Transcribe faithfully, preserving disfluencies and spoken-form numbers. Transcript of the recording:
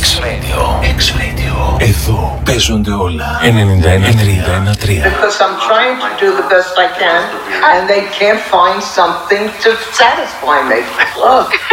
X-Radio. X-Radio. Εδώ παίζονται όλα. ενενήντα ένα τρία. Because I'm trying to do the best I can and they can't find something to satisfy me. Look.